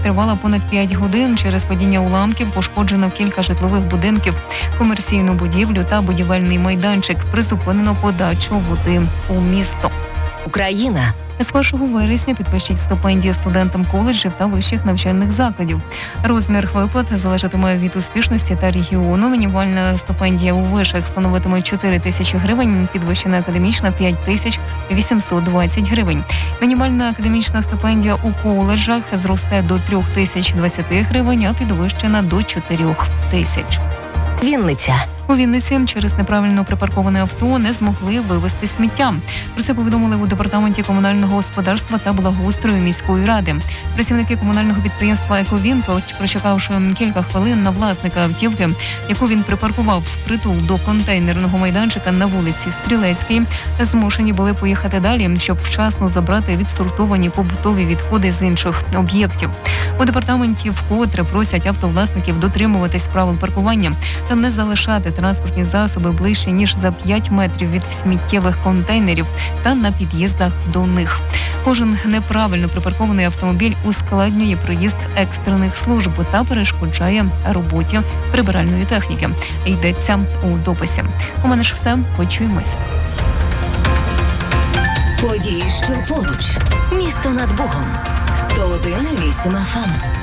тривала понад 5 годин. Через падіння уламків пошкоджено кілька житлових будинків, комерційну будівлю та будівельний майданчик. Призупинено подачу води у місто. Україна. З 1 вересня підвищать стипендії студентам коледжів та вищих навчальних закладів. Розмір виплат залежатиме від успішності та регіону. Мінімальна стипендія у вишах становитиме 4 тисячі гривень, підвищена академічна – 5820 гривень. Мінімальна академічна стипендія у коледжах зросте до 3020 гривень, а підвищена до 4000. Вінниця. У Вінниці через неправильно припарковане авто не змогли вивезти сміття. Про це повідомили у департаменті комунального господарства та благоустрою міської ради. Працівники комунального підприємства «Ековін», прочекавши кілька хвилин на власника автівки, яку він припаркував впритул до контейнерного майданчика на вулиці Стрілецькій, змушені були поїхати далі, щоб вчасно забрати відсортовані побутові відходи з інших об'єктів. У департаменті вкотре просять автовласників дотримуватись правил паркування та не залишати транспортні засоби ближче, ніж за 5 метрів від сміттєвих контейнерів та на під'їздах до них. Кожен неправильно припаркований автомобіль ускладнює проїзд екстрених служб та перешкоджає роботі прибиральної техніки. Йдеться у дописі. У мене ж все. Почуємось. Події, що поруч. Місто над Богом. 101,8 FM.